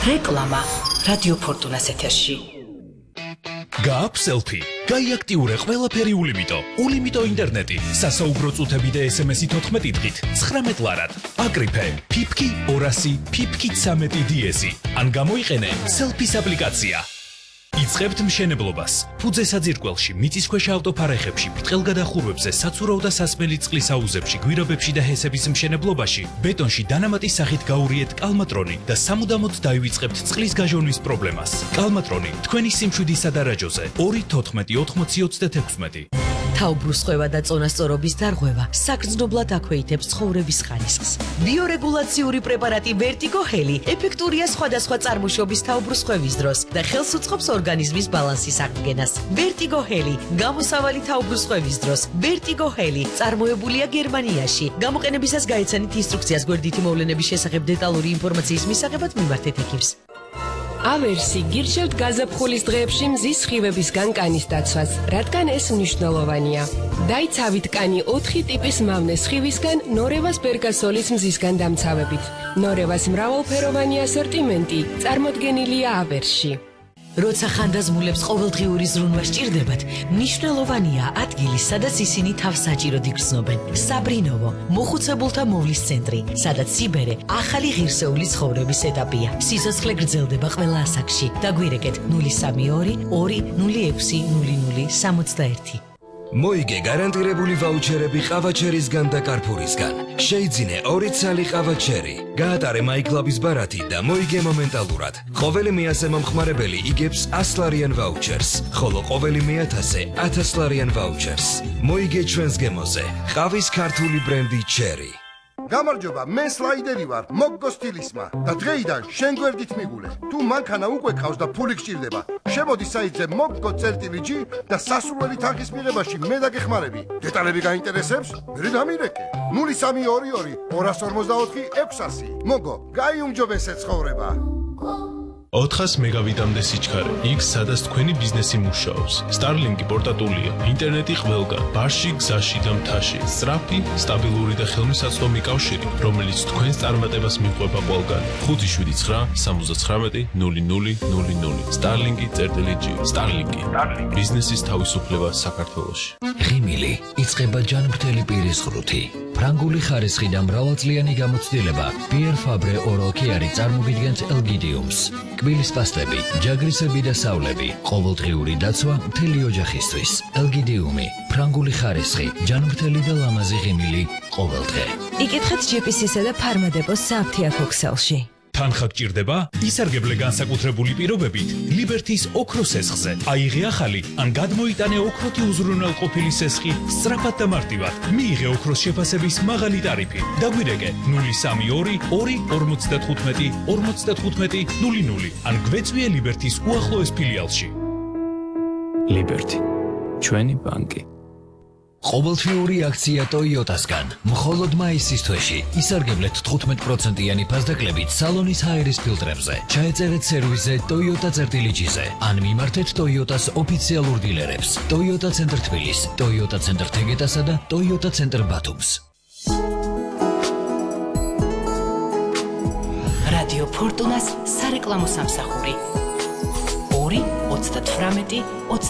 რეკლამა რადიო ფორტუნას ეთერში. გააქვს სელფი, გაიაქტიურე ყველაფერი ულიმიტო. ულიმიტო ინტერნეტი, სასაუბრო წუთები და SMS-ი 14 დღით, 19 ლარად. აკრიფე, ფიფკი 200, ფიფკი 13 DS-ი. ან გამოიყენე სელფის აპლიკაცია. იწყებთ მშენებლობას. ფუძე საძირკველში, მიწისქვეშა ავტოფარეხებში, ბრტყელგადახურვებზე, საცურაო და სასმელი წყლის აუზებში, გვირაბებში და ჰესების მშენებლობაში, ბეტონში დანამატის სახით გაურიეთ კალმატრონი და სამუდამოდ დაივიწყებთ წყლის გაჟონვის პრობლემას. კალმატრონი თქვენი სიმშვიდისა და რაჯოზე 2-14-80-36. თაუბრუსხვევა და წონასწორობის დარღვევა საგრძნობლად აქვეითებს ცხოვრების ხარისხს. ბიორეგულაციური პრეპარატი Vertigo Heli ეფექტურია სხვადასხვა წარმოშობის თაუბრუსხვევის დროს და ხელს უწყობს ორგანიზმის ბალანსის აღდგენას. Vertigo Heli გამოსავალი თაუბრუსხვევის დროს. Vertigo Heli წარმოებულია გერმანიაში. გამოყენებისას გაეცანით ინსტრუქციას გვერდითი მოვლენების შესახებ დეტალური ინფორმაციის მისაღებად მიმართეთ ექიმს. ავერსი გირჩევთ გაზაფხულის დღეებში მზის სხივებისგან კანის დაცვას, რადგან ეს მნიშვნელოვანია. დაიცავით კანი 4 ტიპის მავნე სხივისგან ნორევას ბერგასოლის მზისგან დამცავებით. ნორევას მრავალფეროვანი ასორტიმენტი წარმოდგენილია ავერსში. როცა ხანდაზმულებს ყოველდღიური ზრუნვა სჭირდებათ, მნიშვნელოვანია ადგილი, სადაც ისინი თავს საჭიროდ იგრძნობენ. საბრინოვო, მოხუცებულთა მოვლის центრი, სადაც სიბერე ახალი ღირსეული ცხოვრების ეტაპია. სიცოცხლე გრძელდება ყველა ასაკში. დაგვირეკეთ 032 206 0061. მოიგე გარანტირებული ვაუჩერები ყავაჩერისგან და კარფურისგან. შეიძინე 2 ცალი ყავაჩერი. გაატარე MyClub-ის ბარათი და მოიგე მომენტალურად. ყოველი მე-100 მომხმარებელი იგებს 100 ლარიან ვაუჩერს, ხოლო ყოველი მე-1000 1000 ლარიან ვაუჩერს. მოიგე ჩვენს გემოზე. ყავის ქართული ბრენდი Cherry. გამარჯობა, მე სლაიდერი ვარ, მოგგო სტილისმა და დღეიდან შენ გვერდით მიგულე. თუ მანქანა უკვე ყავს და ფული გჭირდება, შემოდი საიტზე moggo.gi და სასურველი თანხის მიღებაში მე დაგეხმარები. დეტალები გაინტერესებს? მე დამირეკე. 0322 254 600. მოგო, გაიუმჯობესე ცხოვრება. 400 მეგავიტამდე სიჩქარე, იქ სადაც თქვენი ბიზნესი მუშაობს. Starlink პორტატულია, ინტერნეტი ყველგან, ბარში, გზაში და მთაში. სწრაფი, სტაბილური და ხელმისაწვდომი კავშირი, რომელიც თქვენს წარმატებას მიყვება ყველგან. 579-79-0000. Starlink.gi. Starlink. ბიზნესის თავისუფლება საქართველოში. ღიმილი იწყება ჯანმრთელი პირის ღრუთი. ფრანგული ხარისხი და მრავალწლიანი გამოცდილება Pierre Fabre Oral Care წარმოგიდგენთ ელგიდიუმს. კბილის პასტები, ჯაგრისები და სავლები, ყოველდღიური დაცვა მთელი ოჯახისთვის. ელგიდიუმი, ფრანგული ხარისხი, ჯანმრთელი და ლამაზი ღიმილი ყოველდღე. იკითხეთ GPS-ისა და ფარმადეპოს საფთიაქო ქსელში. თანხა გჭირდება? ისარგებლე განსაკუთრებული პირობებით ლიბერთის ოქროს სესხზე. აიღე ახალი ან გადმოიტანე ოქროთი უზრუნველყოფილი სესხი სწრაფად და მარტივად. მიიღე ოქროს შეფასების მაღალი ტარიფი. დაგვირეკე 032 255 55 00 ან გვეწვიე ლიბერთის უახლოეს ფილიალში. ლიბერთი, ჩვენი ბანკი. ყოველთვიური აქცია Toyota-სგან. მხოლოდ მაისის თვეში ისარგებლეთ 15%-იანი ფასდაკლებით სალონის ჰაერის ფილტრებზე. ჩაეწერეთ სერვისზე Toyota.gi-ზე ან მიმართეთ Toyota-s ოფიციალურ დილერებს. Toyota ცენტრ თბილის, Toyota ცენტრ თეგეტასა და Toyota ცენტრ ბათუმს. რადიო ფორტუნას სარეკლამო სამსახური 2 38